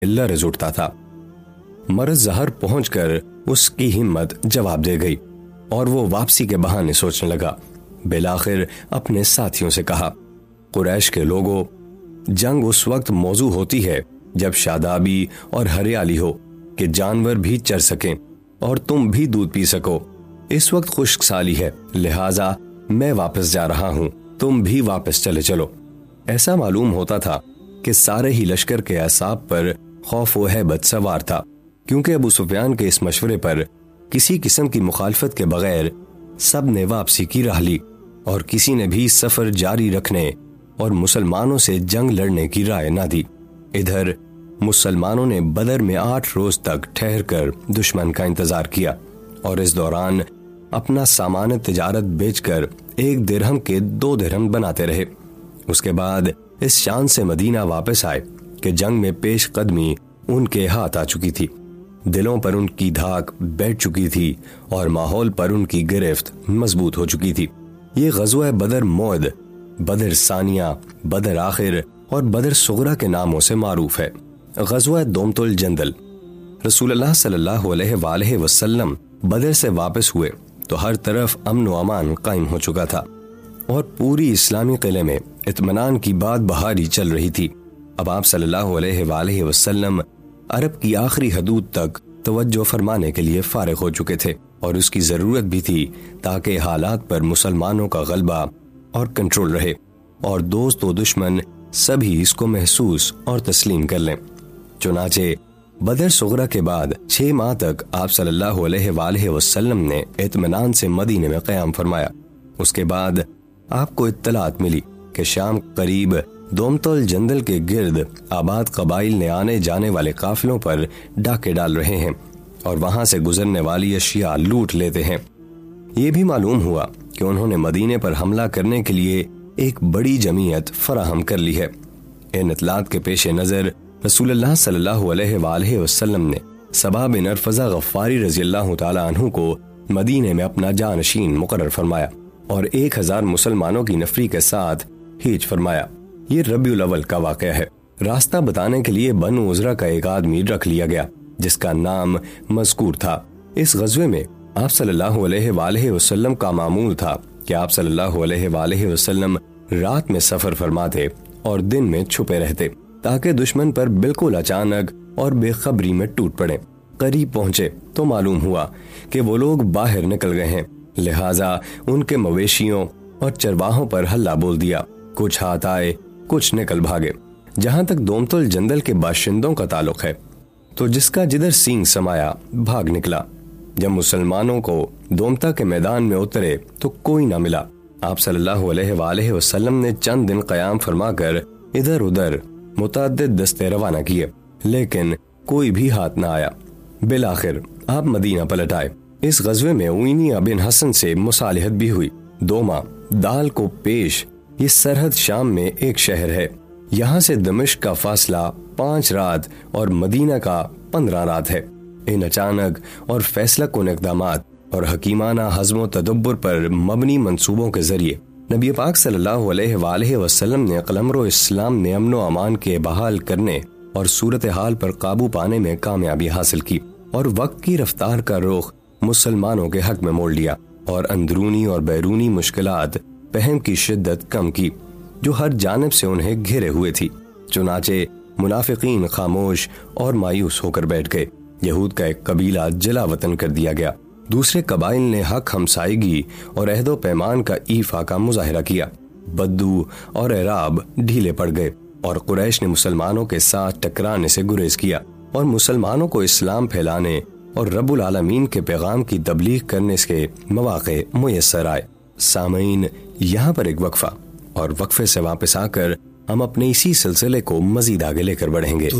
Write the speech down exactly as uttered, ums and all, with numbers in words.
लरज़ उठता था। मर्ज़ ज़हर पहुंच कर उसकी हिम्मत जवाब दे गई और वो वापसी के बहाने सोचने लगा। बिलाखिर अपने साथियों से कहा, कुरैश के लोगों, जंग उस वक्त मौजू होती है जब शादाबी और हरियाली हो कि जानवर भी चर सकें और तुम भी दूध पी सको। इस वक्त खुश्क साली है, लिहाजा मैं वापस जा रहा हूं, तुम भी वापस चले चलो। ऐसा मालूम होता था कि सारे ही लश्कर के असाब पर खौफ व हैबत सवार था, क्योंकि अबू सुफियान के इस मशवरे पर किसी किस्म की मुखालफत के बगैर सब ने वापसी की राह ली और किसी ने भी सफर जारी रखने और मुसलमानों से जंग लड़ने की राय न दी। इधर मुसलमानों ने बदर में आठ रोज तक ठहर कर दुश्मन का इंतजार किया और इस दौरान अपना सामान तिजारत बेचकर एक दिरहम के दो दिरहम बनाते रहे। उसके बाद इस शान से मदीना वापस आए कि जंग में पेश कदमी उनके हाथ आ चुकी थी, दिलों पर उनकी धाक बैठ चुकी थी और माहौल पर उनकी गिरफ्त मजबूत हो चुकी थी। ये ग़ज़वा बदर मौद, बदर सानिया, बदर आखिर और बदर सुगरा के नामों से मारूफ है। ग़ज़वा दोमतुल जंदल। रसूलुल्लाह सल्लल्लाहु अलैहि वसल्लम बदर से वापस हुए तो हर तरफ अमन व अमान कायम हो चुका था और पूरी इस्लामी किले में इत्मीनान की बात बहारी चल रही थी। अब आप सल्लल्लाहु अलैहि वसल्लम अरब की आखिरी हदूद तक तवज्जो फरमाने के लिए फारिग हो चुके थे और उसकी जरूरत भी थी ताकि हालात पर मुसलमानों का गलबा और कंट्रोल रहे और दोस्त व दुश्मन सभी इसको महसूस और तस्लीम कर लें। चुनाचे बदर सुगरा के बाद छह माह तक आप सल्लल्लाहु अलैहि वसल्लम ने इत्मीनान से मदीने में क़याम फरमाया। उसके बाद आपको इत्तलात मिली कि शाम करीब दोमतुल जंदल के गिर्द आबाद कबाइल ने आने जाने वाले काफिलों पर डाके डाल रहे हैं और वहां से गुजरने वाली अशिया लूट लेते हैं। ये भी मालूम हुआ कि उन्होंने मदीने पर हमला करने के लिए एक बड़ी जमीयत फराहम कर ली है। इन इत्तलात के पेश नजर रसूलुल्लाह सल्लल्लाहु अलैहि वसल्लम ने सबा बिन अरफज़ा गफ्फारी रज़ियल्लाहु ताला अन्हु को मदीने में अपना जानशीन मुकर्रर फरमाया और एक हजार मुसलमानों की नफरी के साथ हिज फरमाया। ये रबीउल अव्वल का वाक़या है। रास्ता बताने के लिए बनु उज़रा का एक आदमी रख लिया गया जिसका नाम मज़कूर था। इस ग़ज़वे में आप सल्लल्लाहु अलैहि वसल्लम का मामूल था कि आप सल्लल्लाहु अलैहि वसल्लम रात में सफर फरमाते और दिन में छुपे रहते ताकि दुश्मन पर बिल्कुल अचानक और बेखबरी में टूट पड़े। करीब पहुंचे तो मालूम हुआ कि वो लोग बाहर निकल गए हैं, लिहाजा उनके मवेशियों और चरवाहों पर हल्ला बोल दिया। कुछ हाथ आए, कुछ निकल भागे। जहां तक दोमतुल जंदल के बाशिंदों का ताल्लुक है तो जिसका जिधर सींग समाया भाग निकला। जब मुसलमानों को दोमता के मैदान में उतरे तो कोई ना मिला। आप सल्लल्लाहु अलैहि वसल्लम ने चंद दिन क़याम फरमाकर इधर उधर मुतअद्दिद दस्ते रवाना किए, लेकिन कोई भी हाथ ना आया। बिलाखिर आप मदीना पलट आए। इस ग़ज़वे में उइनिया बिन हसन से मुसालिहत भी हुई। दोमा दाल को पेश ये सरहद शाम में एक शहर है। यहाँ से दमिश्क का फासला पांच रात और मदीना का पंद्रह रात है। इन अचानक और फैसला कुन इक़दामात और हकीमाना हज़्म तदब्बुर पर मबनी मंसूबों के जरिए नबी पाक सल्लल्लाहु अलैहि वसल्लम ने क़लमरो इस्लाम ने अमन व अमान के बहाल करने और सूरत हाल पर काबू पाने में कामयाबी हासिल की और वक्त की रफ्तार का रुख मुसलमानों के हक में मोड़ लिया और अंदरूनी और बैरूनी मुश्किलात पहम की शिद्दत कम की जो हर जानिब से उन्हें घेरे हुए थी। चुनाचे मुनाफिकीन खामोश और मायूस होकर बैठ गए। यहूद का एक कबीला जला वतन कर दिया गया। दूसरे कबाइल ने हक हमसायगी और अहदो पैमान का ईफा का मुजाहिरा किया। बद्दू और एराब ढीले पड़ गए और कुरैश ने मुसलमानों के साथ टकराने से गुरेज किया और मुसलमानों को इस्लाम फैलाने और रब्बुल आलमीन के पैगाम की तबलीग करने के मौके मुयस्सर आए। सामईन, यहाँ पर एक वक्फा और वक्फे से वापस आकर हम अपने इसी सिलसिले को मजीद आगे लेकर बढ़ेंगे।